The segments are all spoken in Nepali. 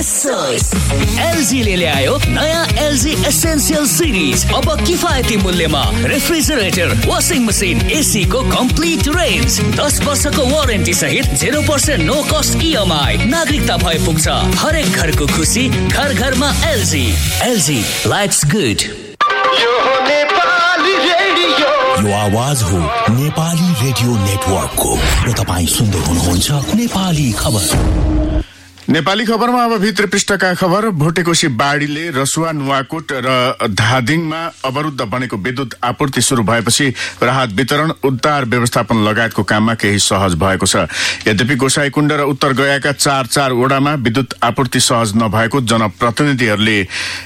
एलजीले ल्यायो नयाँ एलजी एसेन्शियल सिरिज। अब किफायती मूल्यमा रेफ्रिजरेटर, वाशिङ मसिन, एसी को कम्प्लिट रेन्ज, 10 वर्षको वारेन्टी सहित 0% नो कस्ट इएमआई। नागरिकता भए पुग्छ। हरेक घरको खुसी, घर घरमा एलजी। LG lives good. यो आवाज हो नेपाली रेडियो नेटवर्कको र तपाईँ सुन्दै हुनुहुन्छ नेपाली खबर। नेपाली खबरमा अब भित्र पृष्ठका खबर। भोटेकोशी बाढीले रसुवा, नुवाकोट र धादिङमा अवरुद्ध बनेको विद्युत आपूर्ति शुरू भएपछि राहत वितरण, उद्धार व्यवस्थापन लगायतको काममा केही सहज भएको छ। यद्यपि गोसाईकुण्ड र उत्तर गयाका 4 वडामा विद्युत आपूर्ति सहज नभएको जनप्रतिनिधिहरूले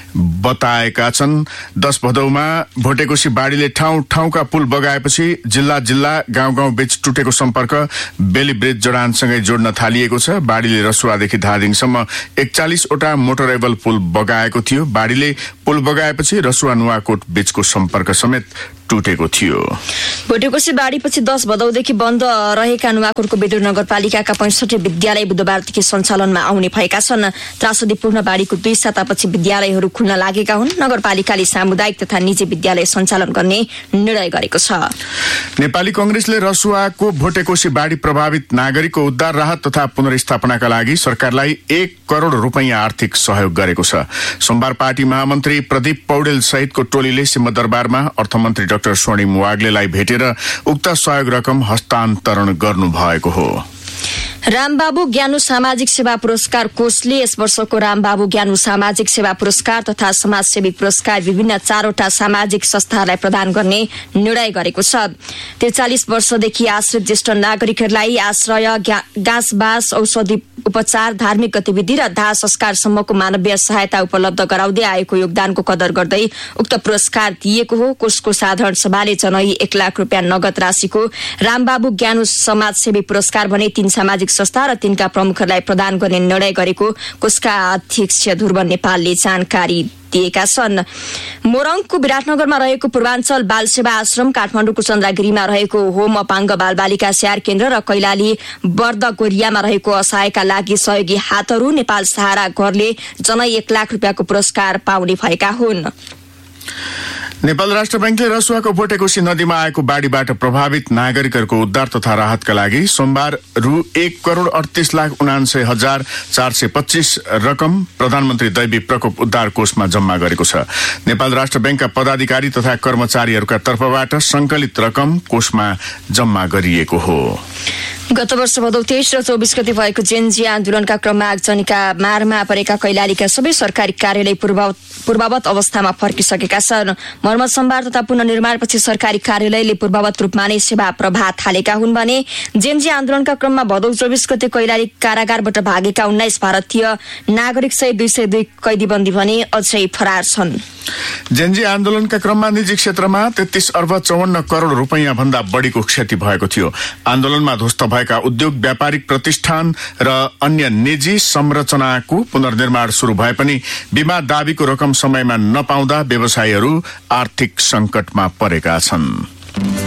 बताएका छन्। 10 भदौमा भोटेकोशी बाढीले ठाउँ ठाउँका पुल बगाएपछि जिल्ला गाउँ बीच टुटेको सम्पर्क बेली ब्रिज जडानसँगै जोड्न थालिएको छ। बाढीले रसुवादेखि धादिङसम्म 41 वटा मोटरेबल पुल बगाएको थियो। बाढीले पुल बगाएपछि रसुवा नुवाकोट बीचको सम्पर्क समेत टुटेको थियो। भोटेकोशी बाढीपछि 10 भदौदेखि बन्द रहेका नुवाकोटको विद्युत नगरपालिकाका 65 विद्यालय बुधबारदेखि सञ्चालनमा आउने भएका छन्। त्रासदीपूर्ण बाढीको 2 सातापछि विद्यालयहरू खुल्न लागेका हुन्। नगरपालिकाले सामुदायिक तथा निजी विद्यालय सञ्चालन गर्ने निर्णय गरेको छ। नेपाली कांग्रेसले रसुवाको भोटेकोशी बाढी प्रभावित नागरिकको उद्धार, राहत तथा पुनर्स्थापनाका लागि सरकारलाई 1 करोड रुपैयाँ आर्थिक सहयोग गरेको छ। सोमबार पार्टी महामन्त्री प्रदीप पौडेल सहितको टोलीले सिंहदरबारमा अर्थमन्त्री डाक्टर स्वर्णिम वाग्लेलाई भेटेर उक्त सहयोग रकम हस्तान्तरण गर्नुभएको हो। रामबाबु ज्ञानु सामाजिक सेवा पुरस्कार कोषले यस वर्षको रामबाबु ज्ञानु सामाजिक सेवा पुरस्कार तथा समाजसेवी पुरस्कार विभिन्न 4वटा सामाजिक संस्थाहरूलाई प्रदान गर्ने निर्णय गरेको छ। 43 वर्षदेखि आश्रित ज्येष्ठ नागरिकहरूलाई आश्रय, गाँसबास, औषधि उपचार, धार्मिक गतिविधि र दाह संस्कारसम्मको मानवीय सहायता उपलब्ध गराउँदै आएको योगदानको कदर गर्दै उक्त पुरस्कार दिएको हो। कोषको साधारण सभाले जनै 1 लाख रुपियाँ नगद राशिको रामबाबु ज्ञानु समाजसेवी पुरस्कार भने 3 सामाजिक संस्था र तिनका प्रमुखहरूलाई प्रदान गर्ने निर्णय गरेको कोषका अध्यक्ष ध्रुव नेपालले जानकारी दिएका छन्। मोरङको विराटनगरमा रहेको पूर्वाञ्चल बाल सेवा आश्रम, काठमाडौँको चन्द्रगिरीमा रहेको होम अपाङ्ग बालबालिका स्याहार केन्द्र र कैलाली बर्दगोरियामा रहेको असहायका लागि सहयोगी हातहरू नेपाल सहारा घरले जनै 1 लाख रुपियाँको पुरस्कार पाउने भएका हुन्। नेपाल राष्ट्र बैंकले रसुवाको भोटेकोशी नदीमा आएको बाढीबाट प्रभावित नागरिकहरूको उद्धार तथा राहतका लागि सोमबार रु 1,38,49,425 रकम प्रधानमन्त्री दैवी प्रकोप उद्धार कोषमा जम्मा गरेको छ। नेपाल राष्ट्र बैंकका पदाधिकारी तथा कर्मचारीहरूका तर्फबाट संकलित रकम कोषमा जम्मा गरिएको हो। गत वर्ष भदौ 23 र 24 गते भएको जेनजी आन्दोलनका क्रममा आगजनीका मारमा परेका कैलालीका सबै सरकारी कार्यालय पूर्ववत अवस्थामा फर्किसकेका छन्। मर्मत सम्भार तथा पुनर्निर्माणपछि सरकारी कार्यालयले पूर्ववत रूपमा नै सेवा प्रवाह थालेका हुन् भने जेनजी आन्दोलनका क्रममा भदौ 24 गते कैलाली कारागारबाट भागेका 19 भारतीय नागरिक सहित 202 कैदीबन्दी भने अझै फरार छन्। जेनजी आन्दोलनका क्रममा निजी क्षेत्रमा 33 अर्ब 54 करोड रुपैयाँ भन्दा बढीको क्षति भएको थियो। आन्दोलनमा ध्वस्त भएका उद्योग, व्यापारिक प्रतिष्ठान र अन्य निजी संरचनाको पुनर्निर्माण शुरू भए पनि बीमा दाबीको रकम समयमा नपाउँदा व्यवसायीहरू आर्थिक संकटमा परेका छन्।